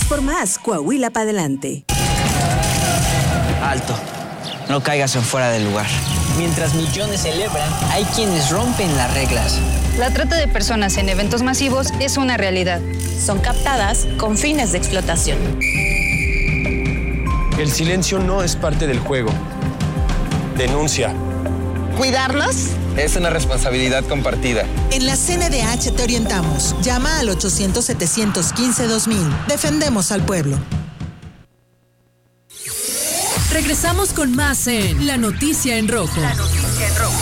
por más, Coahuila para adelante. Alto, no caigas en fuera del lugar. Mientras millones celebran, hay quienes rompen las reglas. La trata de personas en eventos masivos es una realidad. Son captadas con fines de explotación. El silencio no es parte del juego. Denuncia. ¿Cuidarnos? Es una responsabilidad compartida. En la CNDH te orientamos. Llama al 800-715-2000. Defendemos al pueblo. Regresamos con más en La Noticia en Rojo. La Noticia en Rojo.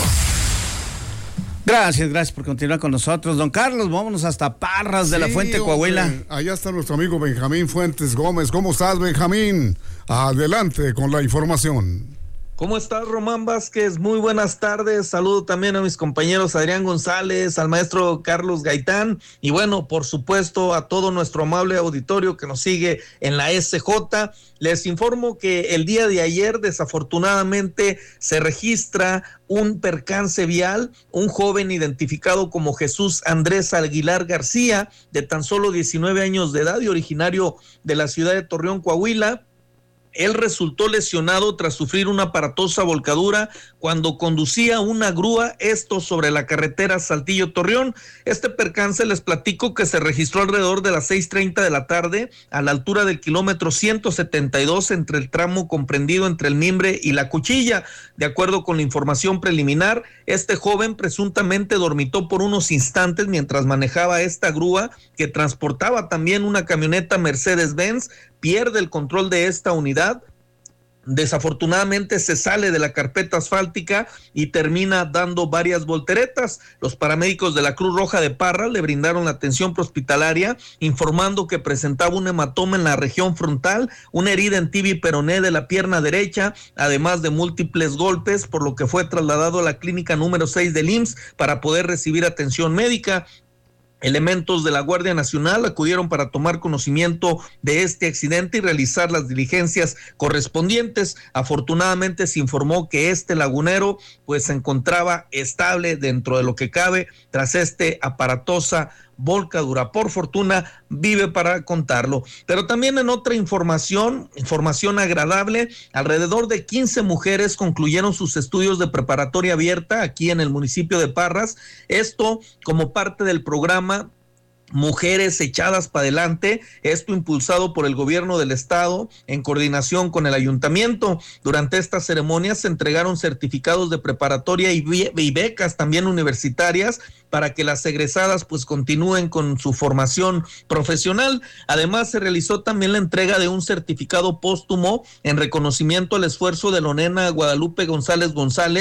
Gracias por continuar con nosotros. Don Carlos, vámonos hasta Parras de la Fuente, Coahuila. Allá está nuestro amigo Benjamín Fuentes Gómez. ¿Cómo estás, Benjamín? Adelante con la información. ¿Cómo estás, Román Vázquez? Muy buenas tardes. Saludo también a mis compañeros Adrián González, al maestro Carlos Gaitán y bueno, por supuesto, a todo nuestro amable auditorio que nos sigue en la SJ. Les informo que el día de ayer, desafortunadamente, se registra un percance vial. Un joven identificado como Jesús Andrés Aguilar García, de tan solo 19 años de edad y originario de la ciudad de Torreón, Coahuila. Él resultó lesionado tras sufrir una aparatosa volcadura cuando conducía una grúa, esto sobre la carretera Saltillo-Torreón. Este percance, les platico, que se registró alrededor de las 6:30 de la tarde a la altura del kilómetro 172 entre el tramo comprendido entre el Mimbre y la Cuchilla. De acuerdo con la información preliminar, este joven presuntamente dormitó por unos instantes mientras manejaba esta grúa que transportaba también una camioneta Mercedes-Benz. Pierde el control de esta unidad, desafortunadamente se sale de la carpeta asfáltica y termina dando varias volteretas. Los paramédicos de la Cruz Roja de Parras le brindaron la atención prehospitalaria, informando que presentaba un hematoma en la región frontal, una herida en tibia y peroné de la pierna derecha, además de múltiples golpes, por lo que fue trasladado a la clínica número 6 del IMSS para poder recibir atención médica. Elementos de la Guardia Nacional acudieron para tomar conocimiento de este accidente y realizar las diligencias correspondientes. Afortunadamente se informó que este lagunero pues se encontraba estable dentro de lo que cabe tras aparatosa volcadura. Por fortuna vive para contarlo. Pero también en otra información agradable, alrededor de 15 mujeres concluyeron sus estudios de preparatoria abierta aquí en el municipio de Parras. Esto como parte del programa Mujeres Echadas para Adelante, esto impulsado por el gobierno del estado en coordinación con el ayuntamiento. Durante esta ceremonia se entregaron certificados de preparatoria y becas también universitarias para que las egresadas pues continúen con su formación profesional. Además se realizó también la entrega de un certificado póstumo en reconocimiento al esfuerzo de Lorena Guadalupe González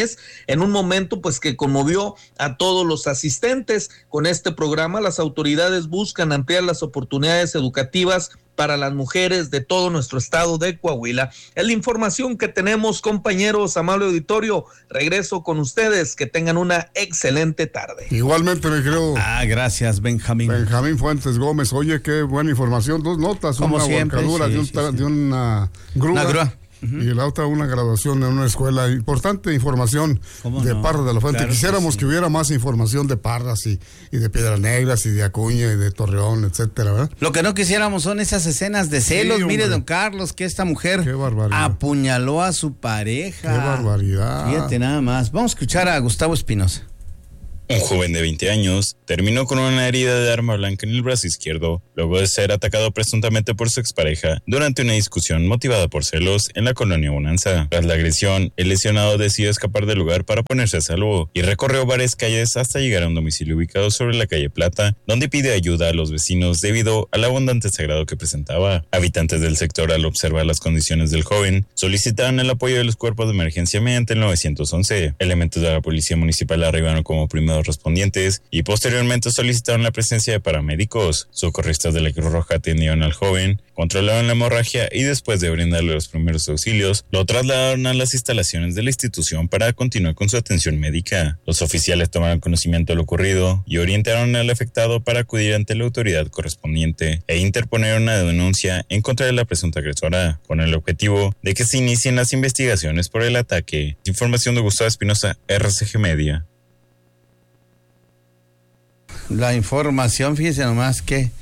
en un momento pues que conmovió a todos los asistentes. Con este programa las autoridades buscan ampliar las oportunidades educativas para las mujeres de todo nuestro estado de Coahuila. Es la información que tenemos, compañeros, amable auditorio. Regreso con ustedes, que tengan una excelente tarde. Igualmente, me creo. Gracias, Benjamín. Benjamín Fuentes Gómez. Oye, qué buena información. 2 notas, como una siempre, volcadura de una grúa. Una grúa. Uh-huh. Y la otra, una graduación en una escuela. Importante información de Parras de la Fuente. Claro, quisiéramos que hubiera más información de Parras y de Piedras Negras y de Acuña y de Torreón, etcétera, ¿verdad? Lo que no quisiéramos son esas escenas de celos. Mire, don Carlos, que esta mujer apuñaló a su pareja. Qué barbaridad. Fíjate nada más. Vamos a escuchar a Gustavo Espinosa. Un joven de 20 años terminó con una herida de arma blanca en el brazo izquierdo, luego de ser atacado presuntamente por su expareja durante una discusión motivada por celos en la colonia Bonanza. Tras la agresión, el lesionado decidió escapar del lugar para ponerse a salvo y recorrió varias calles hasta llegar a un domicilio ubicado sobre la calle Plata, donde pide ayuda a los vecinos debido al abundante sangrado que presentaba. Habitantes del sector, al observar las condiciones del joven, solicitaron el apoyo de los cuerpos de emergencia mediante el 911. Elementos de la policía municipal arribaron como primeros respondientes y posteriormente solicitaron la presencia de paramédicos. Socorristas de la Cruz Roja atendieron al joven, controlaron la hemorragia y después de brindarle los primeros auxilios, lo trasladaron a las instalaciones de la institución para continuar con su atención médica. Los oficiales tomaron conocimiento de lo ocurrido y orientaron al afectado para acudir ante la autoridad correspondiente e interponer una denuncia en contra de la presunta agresora, con el objetivo de que se inicien las investigaciones por el ataque. Información de Gustavo Espinosa, RCG Media. La información, fíjese nomás que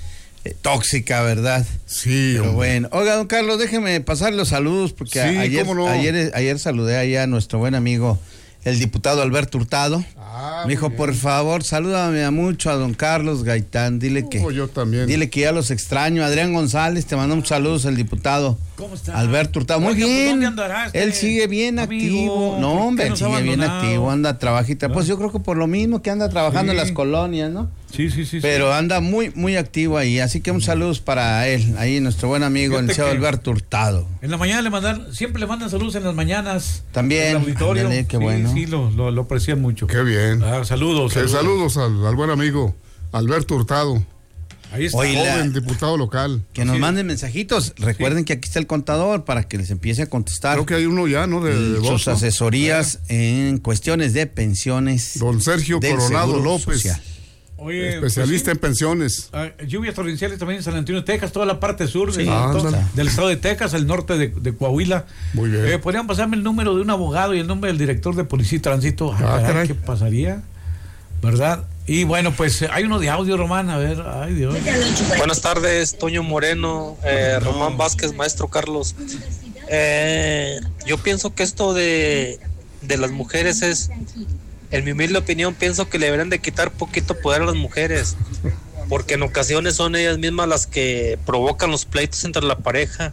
tóxica, ¿verdad? Sí. Pero bueno. Oiga, don Carlos, déjeme pasar los saludos, porque sí, ayer saludé ahí a nuestro buen amigo, el diputado Alberto Hurtado. Me dijo, por favor, salúdame mucho a don Carlos Gaitán, dile que yo también. Dile que ya los extraño. Adrián González, te mandó muchos saludos, el diputado. ¿Cómo está? Alberto Hurtado, muy bien. ¿Dónde andará él sigue bien activo. No, hombre, él sigue bien activo, anda trabajita. Pues yo creo que por lo mismo que anda trabajando en las colonias, ¿no? Sí. Pero anda muy, muy activo ahí, así que un saludos para él, ahí nuestro buen amigo, el señor Alberto Hurtado. En la mañana siempre le mandan saludos en las mañanas. También. En el auditorio. Qué bueno. Sí, lo aprecian mucho. Qué bien. Saludos. Saludos al buen amigo Alberto Hurtado. Ahí está. Joven diputado local. Que nos manden mensajitos. Recuerden que aquí está el contador para que les empiece a contestar. Creo que hay uno ya, ¿no? De sus asesorías en cuestiones de pensiones. Don Sergio Coronado López. Social. Oye, especialista en pensiones. Lluvias torrenciales también en San Antonio, Texas, toda la parte sur del estado de Texas, el norte de Coahuila. Muy bien. ¿Podrían pasarme el número de un abogado y el nombre del director de Policía y Tránsito? ¿Qué pasaría? ¿Verdad? Y bueno, pues hay uno de audio, Román, a ver, ay Dios. Buenas tardes, Toño Moreno, Román Vázquez, maestro Carlos. Yo pienso que esto de las mujeres es, en mi humilde opinión, pienso que le deberían de quitar poquito poder a las mujeres, porque en ocasiones son ellas mismas las que provocan los pleitos entre la pareja,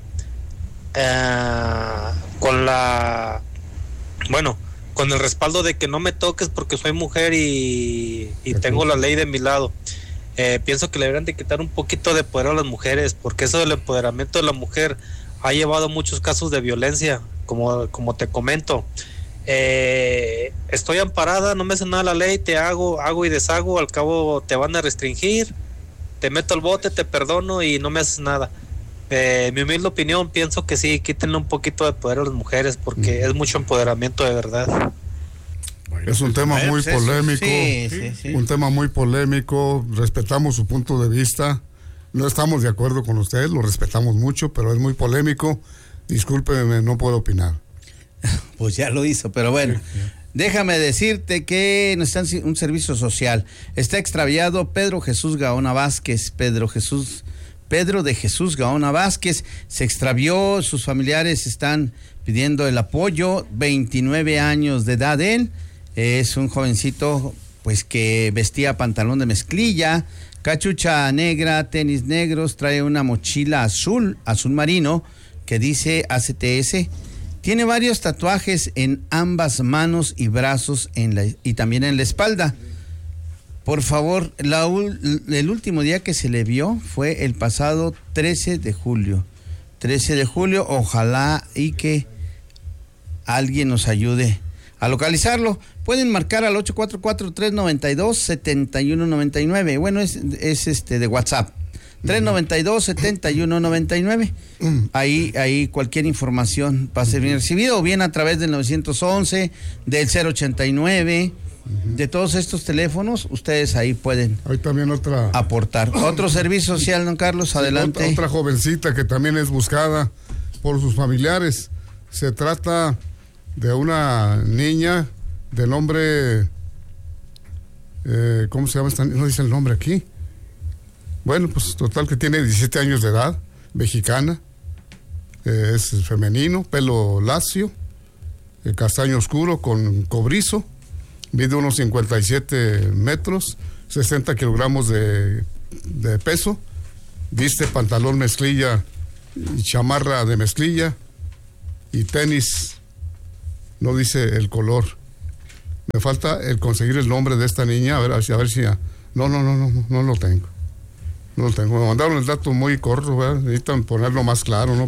con el respaldo de que no me toques porque soy mujer y tengo la ley de mi lado. Pienso que le deberían de quitar un poquito de poder a las mujeres, porque eso del empoderamiento de la mujer ha llevado a muchos casos de violencia, como te comento. Estoy amparada, no me hace nada la ley, te hago y deshago, al cabo te van a restringir, te meto al bote, te perdono y no me haces nada. Mi humilde opinión, pienso que sí, quítenle un poquito de poder a las mujeres, porque es mucho empoderamiento de verdad. Es un tema muy polémico, un tema muy polémico, respetamos su punto de vista, no estamos de acuerdo con usted, lo respetamos mucho, pero es muy polémico, discúlpeme, no puedo opinar. Pues ya lo hizo, pero bueno, déjame decirte que no está en un servicio social, está extraviado Pedro Jesús Gaona Vázquez, Pedro de Jesús Gaona Vázquez se extravió, sus familiares están pidiendo el apoyo, 29 años de edad él, es un jovencito pues que vestía pantalón de mezclilla, cachucha negra, tenis negros, trae una mochila azul marino que dice ACTS, tiene varios tatuajes en ambas manos y brazos y también en la espalda. Por favor, el último día que se le vio fue el pasado 13 de julio. 13 de julio, ojalá y que alguien nos ayude a localizarlo. Pueden marcar al 844-392-7199. Bueno, es de WhatsApp. 392-7199. Ahí cualquier información va a ser bien recibida, o bien a través del 911, del 089. De todos estos teléfonos, ustedes ahí pueden aportar. Otro servicio social, don Carlos, adelante. Otra jovencita que también es buscada por sus familiares. Se trata de una niña de nombre, ¿cómo se llama esta? No dice el nombre aquí. Bueno, pues total que tiene 17 años de edad, mexicana, es femenino, pelo lacio, castaño oscuro con cobrizo. Mide unos 57 metros, 60 kilogramos de peso, viste pantalón mezclilla y chamarra de mezclilla y tenis, no dice el color. Me falta el conseguir el nombre de esta niña, a ver si no lo tengo. No lo tengo. Me mandaron el dato muy corto, ¿verdad? Necesitan ponerlo más claro, ¿no?